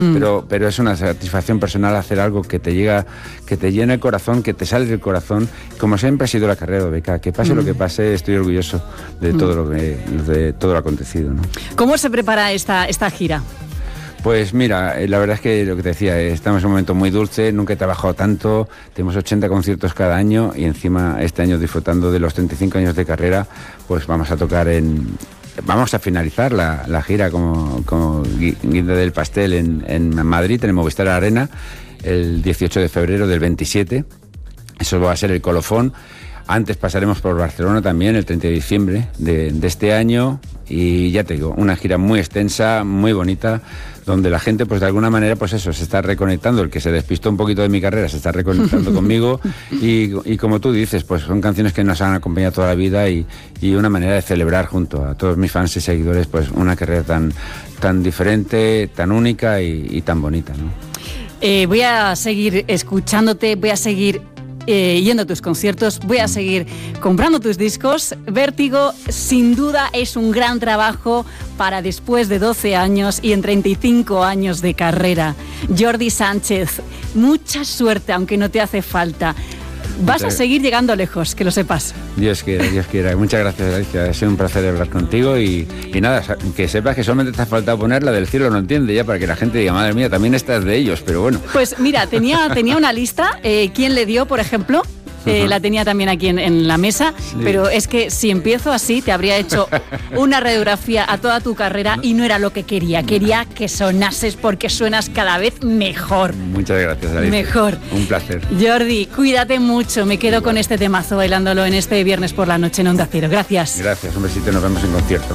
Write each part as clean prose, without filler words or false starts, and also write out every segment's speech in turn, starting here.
Pero es una satisfacción personal hacer algo que te llega, que te llena el corazón, que te sale del corazón, como siempre ha sido la carrera de OBK. Que pase lo que pase, estoy orgulloso de todo de todo lo acontecido, ¿no? ¿Cómo se prepara esta gira? Pues mira, la verdad es que lo que te decía, estamos en un momento muy dulce, nunca he trabajado tanto, tenemos 80 conciertos cada año y encima este año disfrutando de los 35 años de carrera, pues vamos a finalizar la gira como guinda del pastel en Madrid, en el Movistar Arena, el 18 de febrero del 27, eso va a ser el colofón. Antes pasaremos por Barcelona también, el 30 de diciembre de este año, y ya te digo, una gira muy extensa, muy bonita, donde la gente, pues de alguna manera, pues eso, se está reconectando. El que se despistó un poquito de mi carrera se está reconectando conmigo, y como tú dices, pues son canciones que nos han acompañado toda la vida y una manera de celebrar junto a todos mis fans y seguidores, pues una carrera tan diferente, tan única y tan bonita, ¿no? Voy a seguir escuchándote, voy a seguir yendo a tus conciertos, voy a seguir comprando tus discos. Vértigo, sin duda, es un gran trabajo para después de 12 años y en 35 años de carrera. Jordi Sánchez, mucha suerte, aunque no te hace falta. Vas a seguir llegando lejos, que lo sepas. Dios quiera, Dios quiera. Muchas gracias, Alicia. Ha sido un placer hablar contigo y nada, que sepas que solamente te ha faltado poner la del cielo no entiende, ya para que la gente diga, madre mía, también esta es de ellos, pero bueno. Pues mira, tenía una lista, ¿quién le dio, por ejemplo? La tenía también aquí en la mesa, sí. Pero es que si empiezo así te habría hecho una radiografía a toda tu carrera y no era lo que quería que sonases, porque suenas cada vez mejor. Muchas gracias, Alicia. Mejor. Un placer. Jordi, cuídate mucho, me quedo con este temazo bailándolo en este viernes por la noche en Onda Cero. Gracias. Gracias, un besito, nos vemos en concierto.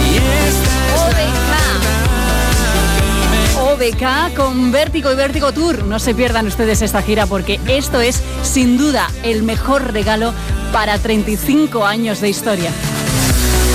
OBK con Vértigo y Vértigo Tour. No se pierdan ustedes esta gira, porque esto es sin duda el mejor regalo para 35 años de historia.